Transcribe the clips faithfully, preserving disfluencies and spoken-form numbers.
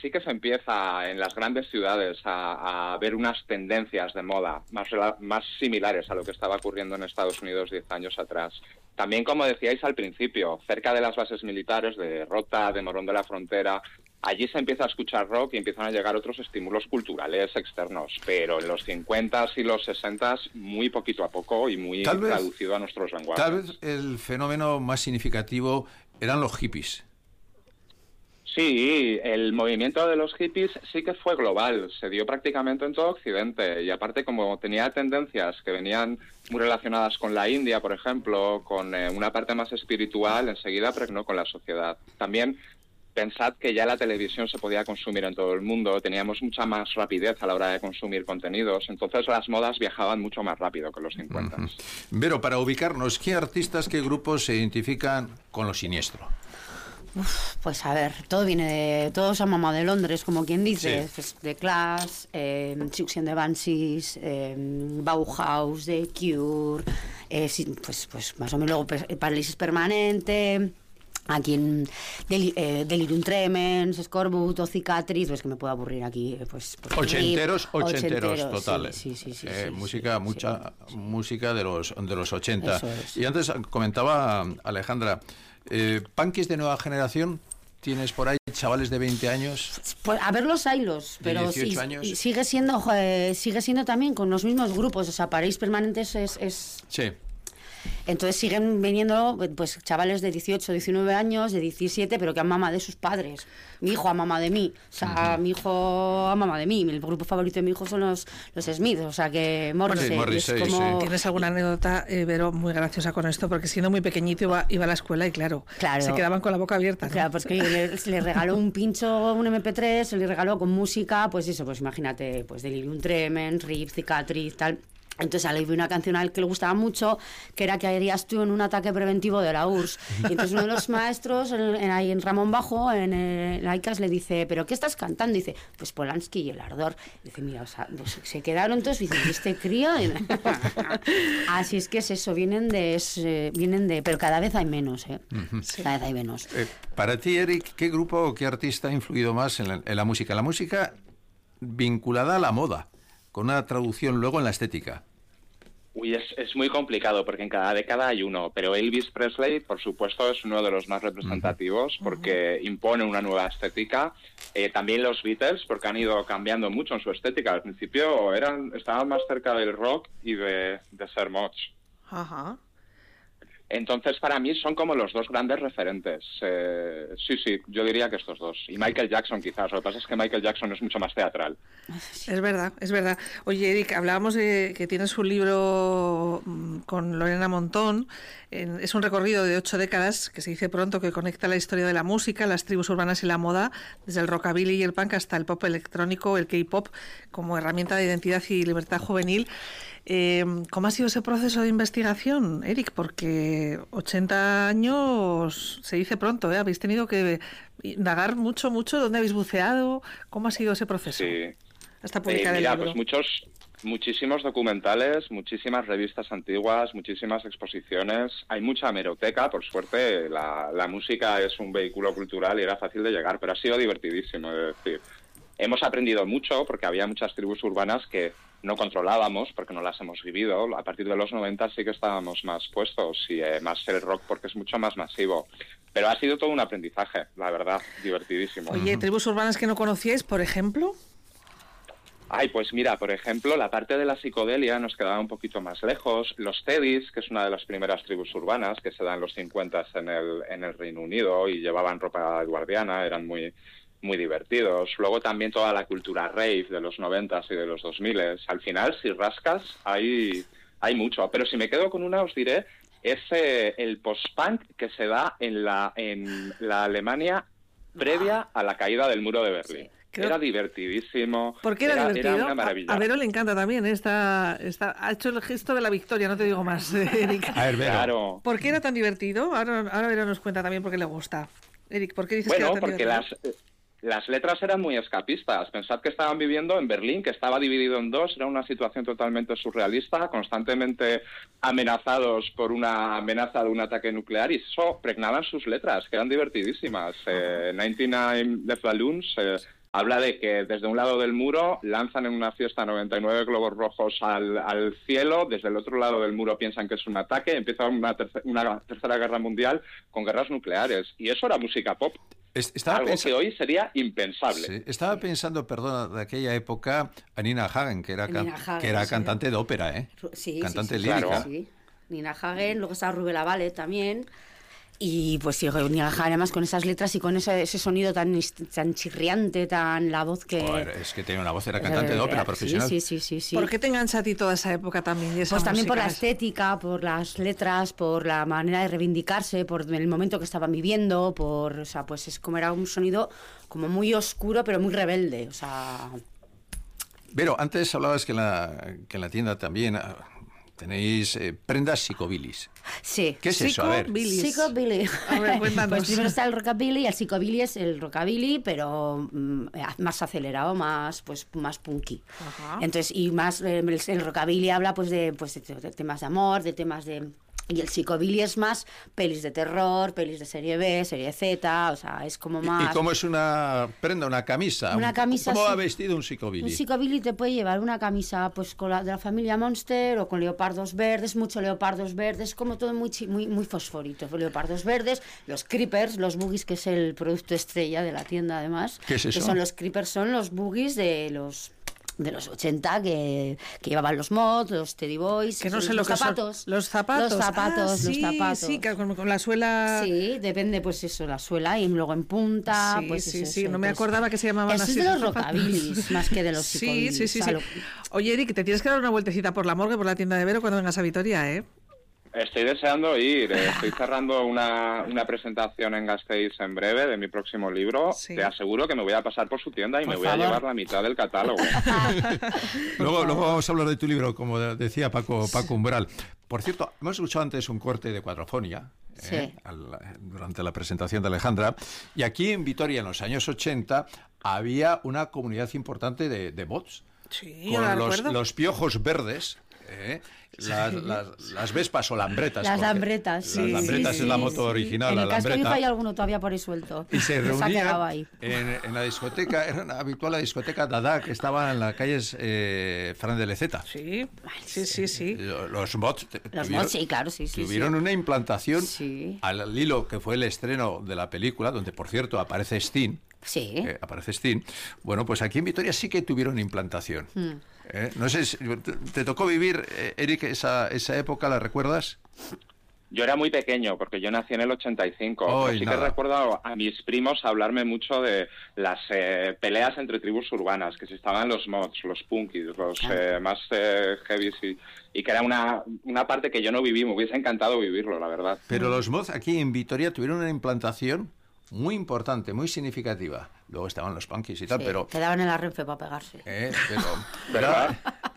sí que se empieza en las grandes ciudades a, a ver unas tendencias de moda más, más similares a lo que estaba ocurriendo en Estados Unidos diez años atrás. También, como decíais al principio, cerca de las bases militares de Rota, de Morón de la Frontera, allí se empieza a escuchar rock y empiezan a llegar otros estímulos culturales externos, pero en los cincuenta y los sesenta muy poquito a poco y muy tal vez, traducido a nuestros lenguajes. Tal vez el fenómeno más significativo eran los hippies. Sí, el movimiento de los hippies sí que fue global, se dio prácticamente en todo Occidente y aparte como tenía tendencias que venían muy relacionadas con la India, por ejemplo, con eh, una parte más espiritual, enseguida pregnó con la sociedad. También pensad que ya la televisión se podía consumir en todo el mundo, teníamos mucha más rapidez a la hora de consumir contenidos, entonces las modas viajaban mucho más rápido que los cincuenta. Uh-huh. Vero, para ubicarnos, ¿qué artistas, qué grupos se identifican con lo siniestro? Uf, pues a ver, todo viene de... Todo se ha mamado de Londres, como quien dice. Sí. Pues The Clash, eh, Siouxsie and the Banshees, eh, Bauhaus, The Cure, eh, sí, pues, pues más o menos luego Parálisis Permanente, aquí en Del, eh, Delirium Tremens, Scorbuto, Cicatriz, pues que me puedo aburrir aquí. Pues, pues ochenteros, ochenteros, ochenteros totales. Sí, sí, sí, eh, sí, música, sí, mucha sí. música de los, de los ochenta. Eso es. Y antes comentaba Alejandra, eh, punkis de nueva generación, ¿tienes por ahí chavales de veinte años? Pues a ver los hilos, pero dieciocho sí, años. y sigue siendo eh, sigue siendo también con los mismos grupos, o sea, Parálisis Permanentes es, es... Sí. Entonces siguen viniendo pues chavales de dieciocho, diecinueve años, de diecisiete, pero que han mamado de sus padres. Mi hijo ha mamado de mí, o sea, uh-huh. mi hijo ha mamado de mí. El grupo favorito de mi hijo son los, los Smiths, o sea que Morrissey. Sí, Morrissey, es como... sí. ¿Tienes alguna anécdota, eh, Vero, muy graciosa con esto? Porque siendo muy pequeñito iba, iba a la escuela y claro, claro, se quedaban con la boca abierta, ¿no? Claro, pues que le, le regaló un pincho, un eme pe tres, se le regaló con música, pues eso, pues imagínate, pues Delirium Tremens, Rip, Cicatriz, tal... Entonces le vi una canción a él que le gustaba mucho, que era que harías tú en un ataque preventivo de la U R S S. Y entonces uno de los maestros, en, en, ahí en Ramón Bajo, en, en la I C A S, le dice, ¿pero qué estás cantando? Y dice, pues Polanski y el ardor. Y dice, mira, o sea, pues se quedaron todos y dicen, ¿y este crío? Así es que es eso, vienen de, es, eh, vienen de... Pero cada vez hay menos, ¿eh? Uh-huh. Sí. Cada vez hay menos. Eh, para ti, Eric, ¿qué grupo o qué artista ha influido más en la, en la música? La música vinculada a la moda, con una traducción luego en la estética. Uy, es, es muy complicado porque en cada década hay uno, pero Elvis Presley, por supuesto, es uno de los más representativos uh-huh. porque impone una nueva estética. Eh, también los Beatles, porque han ido cambiando mucho en su estética. Al principio eran estaban más cerca del rock y de, de ser mods. Ajá. Entonces, para mí, son como los dos grandes referentes. Eh, sí, sí, yo diría que estos dos. Y Michael Jackson, quizás. Lo que pasa es que Michael Jackson es mucho más teatral. Es verdad, es verdad. Oye, Eric, hablábamos de que tienes un libro con Lorena Montón. Es un recorrido de ocho décadas, que se dice pronto, que conecta la historia de la música, las tribus urbanas y la moda, desde el rockabilly y el punk hasta el pop electrónico, el K-pop, como herramienta de identidad y libertad juvenil. Eh, ¿Cómo ha sido ese proceso de investigación, Eric? Porque ochenta años se dice pronto, ¿eh? Habéis tenido que indagar mucho, mucho. ¿Dónde habéis buceado? ¿Cómo ha sido ese proceso? Sí. Hasta publicar eh, mira, el libro. Pues muchos, muchísimos documentales, muchísimas revistas antiguas, muchísimas exposiciones. Hay mucha hemeroteca, por suerte. La, la música es un vehículo cultural y era fácil de llegar, pero ha sido divertidísimo, es decir. Hemos aprendido mucho porque había muchas tribus urbanas que no controlábamos porque no las hemos vivido. A partir de los noventa sí que estábamos más puestos y eh, más el rock porque es mucho más masivo. Pero ha sido todo un aprendizaje, la verdad, divertidísimo. Oye, ¿tribus urbanas que no conocíais, por ejemplo? Ay, pues mira, por ejemplo, la parte de la psicodelia nos quedaba un poquito más lejos. Los Teddies, que es una de las primeras tribus urbanas que se dan en los cincuenta en el, en el Reino Unido y llevaban ropa edwardiana, eran muy... muy divertidos. Luego también toda la cultura rave de los noventas y de los dos miles. Al final, si rascas, hay, hay mucho. Pero si me quedo con una, os diré, es eh, el post-punk que se da en la, en la Alemania previa a la caída del muro de Berlín. Sí. Creo... Era divertidísimo. ¿Por qué era, era divertido? Era una maravilla. A Vero le encanta también. Esta, esta, ha hecho el gesto de la victoria, no te digo más, Eric. A ver, Vero. Claro. ¿Por qué era tan divertido? Ahora, ahora Vero nos cuenta también por qué le gusta. Eric, ¿por qué dices bueno, que era tan porque divertido? las... Las letras eran muy escapistas. Pensad que estaban viviendo en Berlín, que estaba dividido en dos. Era una situación totalmente surrealista, constantemente amenazados por una amenaza de un ataque nuclear, y eso pregnaban sus letras, que eran divertidísimas. Eh, noventa y nueve Death Balloons, eh, habla de que desde un lado del muro lanzan en una fiesta noventa y nueve globos rojos al, al cielo, desde el otro lado del muro piensan que es un ataque, empieza una, terce- una tercera guerra mundial con guerras nucleares. Y eso era música pop. Estaba Algo pens- que hoy sería impensable. Sí, estaba pensando, perdona, de aquella época, a Nina Hagen, que era, can- Nina Hagen, que era sí. cantante de ópera, ¿eh? Sí, Cantante sí, sí, lírica. Claro. sí. Nina Hagen, luego estaba Rubén Lavale también. Y pues sí, Nina Hagen, además con esas letras y con ese, ese sonido tan, tan chirriante, tan la voz que... Joder, es que tenía una voz, era cantante de ópera Sí, profesional. Sí, sí, sí, sí. ¿Por qué te engancha a ti toda esa época también? Y esa Pues también por la música? estética, por las letras, por la manera de reivindicarse, por el momento que estaban viviendo, por, o sea, pues es como era un sonido como muy oscuro, pero muy rebelde, o sea... Pero antes hablabas que en la, que en la tienda también ah, tenéis eh, prendas psicobilis. Sí. ¿Qué es eso? A ver. Psicobilis. Psicobilly. A ver, cuéntanos. Pues primero está el rockabilly, el psicobilly es el rockabilly, pero mm, más acelerado, más pues más punky. Ajá. Entonces, y más eh, el, el rockabilly habla pues de pues de, de temas de amor, de temas de... Y el psicobilly es más pelis de terror, pelis de serie B, serie Z, o sea, es como ¿Y- más... ¿Y cómo es una prenda, una camisa? Una camisa, ¿Cómo sí. va vestido un psicobilly? Un psicobilly te puede llevar una camisa pues con la de la familia Monster o con leopardos verdes, mucho leopardos verdes, como todo muy chi- muy muy fosforito, leopardos verdes, los creepers, los boogies, que es el producto estrella de la tienda además. ¿Qué es eso? Que son los creepers, son los boogies de los de los ochenta que, que llevaban los mods, los Teddy Boys, Que no los, sé lo los que son. zapatos. Los zapatos. Los zapatos, Ah, sí, los zapatos. Sí, que con, con la suela... Sí, depende, pues eso, la suela y luego en punta. Sí, pues sí, eso, sí, eso, no me pues, acordaba que se llamaban eso así. es de los esos zapatos. rockabilis más que de los Sí, psicobillis. sí, sí, o sea, sí. lo- Oye, Eric, te tienes que dar una vueltecita por la morgue, por la tienda de Vero cuando vengas a Vitoria, ¿eh? Estoy deseando ir. eh, Estoy cerrando una, una presentación en Gasteiz en breve de mi próximo libro. Sí. Te aseguro que me voy a pasar por su tienda y Por me voy favor. a llevar la mitad del catálogo. Luego, luego vamos a hablar de tu libro, como decía Paco, Paco Umbral. Por cierto, hemos escuchado antes un corte de Cuatrofonia, Sí. ¿eh? Al- durante la presentación de Alejandra, y aquí en Vitoria, en los años ochenta, había una comunidad importante de, de bots, Sí, yo la con los, recuerdo. los piojos verdes, ¿eh? las, las, las Vespas o lambretas. Las porque lambretas, Las sí, lambretas sí, es la sí, moto sí. original, En la el casco viejo lambreta. hay alguno todavía por ahí suelto. Y se ha quedado reunían ahí. en, en la discoteca, era una habitual la discoteca Dada, que estaba en la calle eh, Fran de Leceta. Sí, sí, sí, sí. Lo- Los bots te- Los tuvieron, mods, sí, claro, sí, sí. tuvieron sí. una implantación Sí. al hilo que fue el estreno de la película, donde por cierto aparece Sting. Sí. eh, aparece Sting. Bueno, pues aquí en Vitoria sí que tuvieron implantación. Hmm. Eh, no sé, si- ¿te, te tocó vivir, eh, Eric, esa, esa época? ¿La recuerdas? Yo era muy pequeño porque yo nací en el ochenta y cinco. Ay, pero sí nada. que recuerdo a mis primos hablarme mucho de las eh, peleas entre tribus urbanas, que si estaban los mods, los punkis, los eh, más eh, heavies y, y que era una, una parte que yo no viví. Me hubiese encantado vivirlo, la verdad. Pero los mods aquí en Vitoria tuvieron una implantación muy importante, muy significativa. Luego estaban los punkies y tal, Sí, pero... Quedaban en la Renfe para pegarse. eh, pero ¿Verdad?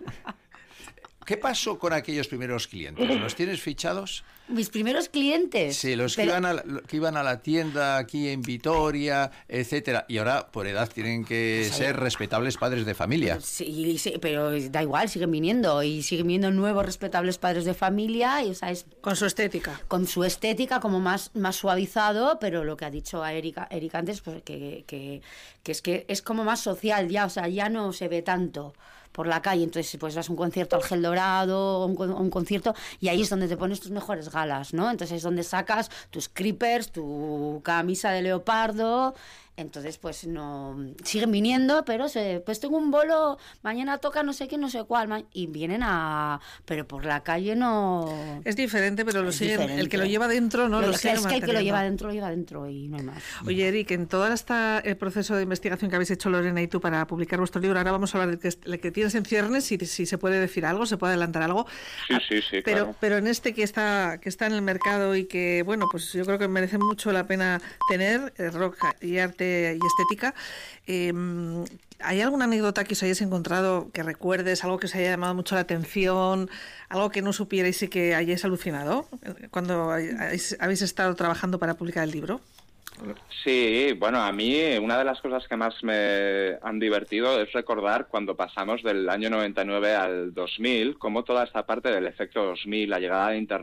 ¿Qué pasó con aquellos primeros clientes? ¿Los tienes fichados? Mis primeros clientes. Sí, los que, Pero- iban a la, que iban a la tienda aquí en Vitoria, etcétera. Y ahora, por edad, tienen que Sí. ser respetables padres de familia. Sí, sí, pero da igual, siguen viniendo y siguen viniendo nuevos respetables padres de familia y, o sea, es Con su estética. con su estética como más, más suavizado, pero lo que ha dicho a Erika, Erika antes, pues que, que, que es que es como más social ya, o sea, ya no se ve tanto por la calle, entonces pues vas a un concierto al Gel Dorado, o un, con- un concierto, y ahí es donde te pones tus mejores galas, ¿no? Entonces es donde sacas tus creepers, tu camisa de leopardo. Entonces, pues no siguen viniendo, pero se, pues tengo un bolo, mañana toca no sé qué, no sé cuál, ma- y vienen a... Pero por la calle no... Es diferente, pero lo Es siguen- el diferente. que lo lleva dentro no Lo- lo, es sigue que el que lo manteniendo. lleva dentro, lo lleva dentro y no hay más. Oye, Eric, en todo esta, el proceso de investigación que habéis hecho Lorena y tú para publicar vuestro libro, ahora vamos a hablar del que, el que tienes en ciernes, si, si se puede decir algo, se puede adelantar algo. Sí, Ah, sí, sí, Pero, claro. pero en este que está, que está en el mercado y que, bueno, pues yo creo que merece mucho la pena tener, eh, rock y arte y estética. eh, ¿Hay alguna anécdota que os hayáis encontrado, que recuerdes, algo que os haya llamado mucho la atención, algo que no supierais y que hayáis alucinado eh, cuando hayáis, habéis estado trabajando para publicar el libro? Sí, bueno, a mí una de las cosas que más me han divertido es recordar cuando pasamos del año noventa y nueve al dos mil, cómo toda esta parte del efecto dos mil, la llegada de Internet,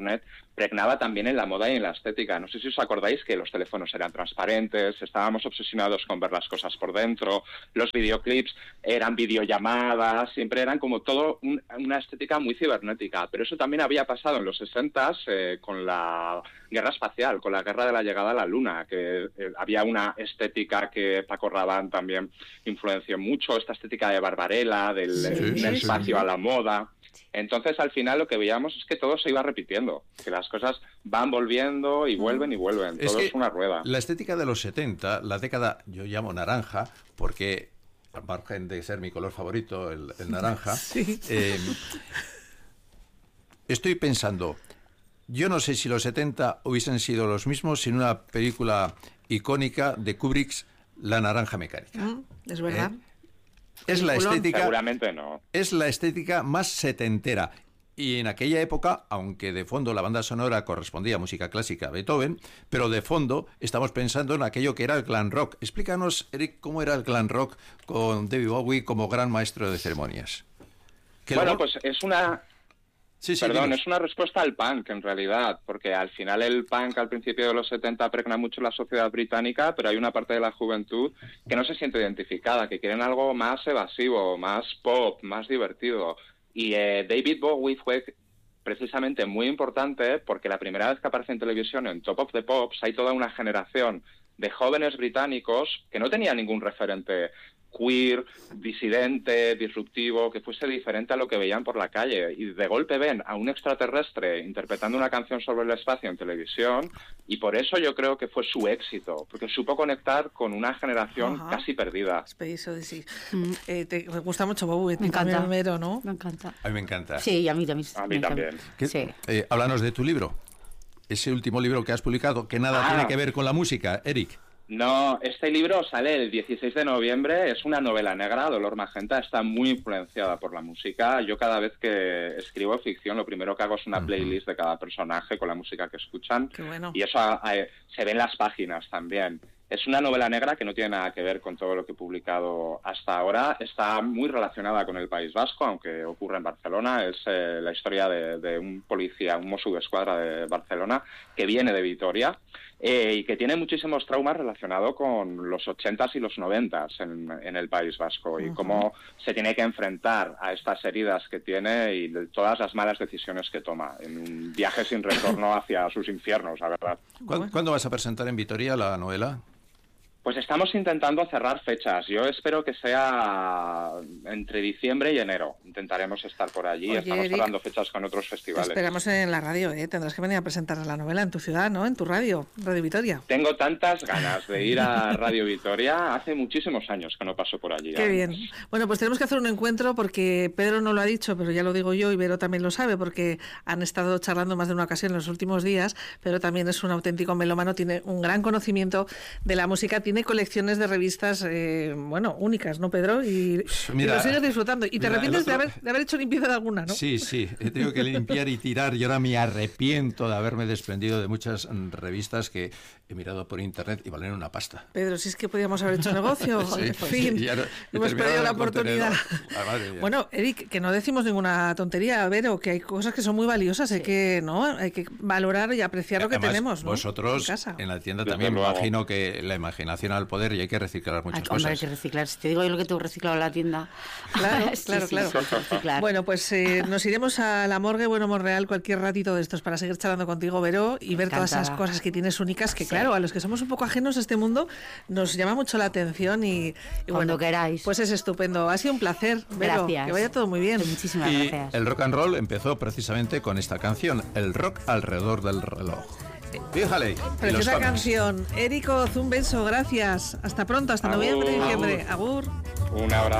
pregnaba también en la moda y en la estética. No sé si os acordáis que los teléfonos eran transparentes, estábamos obsesionados con ver las cosas por dentro, los videoclips eran videollamadas, siempre eran como todo un, una estética muy cibernética. Pero eso también había pasado en los sesentas eh, con la guerra espacial, con la guerra de la llegada a la Luna, que eh, había una estética que Paco Rabanne también influenció mucho, esta estética de Barbarella, del, Sí, del sí, espacio sí. a la moda. Entonces, al final, lo que veíamos es que todo se iba repitiendo, que las cosas van volviendo y vuelven y vuelven. Es Todo que es una rueda. La estética de los setenta, la década, yo llamo naranja, porque, al margen de ser mi color favorito, el, el naranja, Sí. eh, estoy pensando, yo no sé si los setenta hubiesen sido los mismos sin una película icónica de Kubrick, La naranja mecánica. Mm, es verdad. ¿Eh? Es la Peliculón. estética, Seguramente no. es la estética más setentera. Y en aquella época, aunque de fondo la banda sonora correspondía a música clásica, Beethoven, pero de fondo estamos pensando en aquello que era el glam rock. Explícanos, Eric, cómo era el glam rock con David Bowie como gran maestro de ceremonias. Que Bueno, luego- pues es una... Sí, sí, Perdón, dinos. es una respuesta al punk, en realidad, porque al final el punk al principio de los setenta pregna mucho la sociedad británica, pero hay una parte de la juventud que no se siente identificada, que quieren algo más evasivo, más pop, más divertido. Y eh, David Bowie fue precisamente muy importante porque la primera vez que aparece en televisión en Top of the Pops hay toda una generación de jóvenes británicos que no tenían ningún referente queer, disidente, disruptivo, que fuese diferente a lo que veían por la calle. Y de golpe ven a un extraterrestre interpretando una canción sobre el espacio en televisión, y por eso yo creo que fue su éxito, porque supo conectar con una generación Ajá. casi perdida. Space Odyssey. Mm. Eh, te, me gusta mucho Bowie, Me también encanta. Mero, ¿no? Me encanta. A mí me encanta. Sí, y a mí también. A mí me encanta. también. ¿Qué- Sí. eh, háblanos de tu libro. Ese último libro que has publicado, que nada Ah. tiene que ver con la música, Eric. No, este libro sale el dieciséis de noviembre, es una novela negra, Dolor Magenta, está muy influenciada por la música. Yo cada vez que escribo ficción, lo primero que hago es una Ujú. playlist de cada personaje con la música que escuchan. Qué bueno. Y eso eh, se ve en las páginas también. Es una novela negra que no tiene nada que ver con todo lo que he publicado hasta ahora. Está muy relacionada con el País Vasco, aunque ocurre en Barcelona. Es eh, la historia de, de un policía, un Mossos d'Esquadra de Barcelona, que viene de Vitoria eh, y que tiene muchísimos traumas relacionados con los ochentas y los noventas en, en el País Vasco, y Ujú. cómo se tiene que enfrentar a estas heridas que tiene y de todas las malas decisiones que toma en un viaje sin retorno hacia sus infiernos, la verdad. ¿Cuándo, Bueno. ¿Cuándo vas a presentar en Vitoria la novela? Pues estamos intentando cerrar fechas. Yo espero que sea entre diciembre y enero. Intentaremos estar por allí. Oye, Estamos Eric, cerrando fechas con otros Te festivales. esperamos en la radio, ¿eh? Tendrás que venir a presentar la novela en tu ciudad, ¿no? En tu radio, Radio Vitoria. Tengo tantas ganas de ir a Radio Vitoria. Hace muchísimos años que no paso por allí. Qué además. bien. Bueno, pues tenemos que hacer un encuentro porque Pedro no lo ha dicho, pero ya lo digo yo y Vero también lo sabe porque han estado charlando más de una ocasión en los últimos días. Pero también es un auténtico melómano, tiene un gran conocimiento de la música, tiene colecciones de revistas, eh, bueno, únicas, ¿no, Pedro? Y, Mira, y lo sigues disfrutando. Y te mira, el arrepientes de, otro- haber, de haber hecho limpieza de alguna, ¿no? Sí, sí, he tenido que limpiar y tirar y ahora me arrepiento de haberme desprendido de muchas mm, revistas que he mirado por internet y valen una pasta. Pedro, si es que podíamos haber hecho negocio. Sí, en pues fin, sí, ya no- he hemos terminado perdido la el contenedor. oportunidad. Ah, madre mía. Bueno, Eric, que no decimos ninguna tontería, Vero, que hay cosas que son muy valiosas, hay que, ¿no? Hay que valorar y apreciar lo que Además, tenemos, ¿no? vosotros En casa. en la tienda Desde también me luego. imagino que la imaginación al poder y hay que reciclar muchas Ay, hombre, hay cosas. que reciclar. Si te digo yo lo que tengo reciclado en la tienda. Claro, Sí, claro, sí, claro. sí, hay que reciclar. Bueno, pues eh, nos iremos a la morgue Bueno Monreal cualquier ratito de estos para seguir charlando contigo, Vero, y ver todas esas Encantada. cosas que tienes únicas que, Sí. claro, a los que somos un poco ajenos a este mundo nos llama mucho la atención y, y Cuando bueno, queráis. pues es estupendo. Ha sido un placer, Vero. Gracias. Que vaya todo muy bien. Muchísimas Y gracias. el rock and roll empezó precisamente con esta canción, el rock alrededor del reloj. Fíjale. y los Preciosa Fames. canción. Érico, un beso, gracias. Hasta pronto, hasta Agur. noviembre y diciembre. Agur. Un abrazo.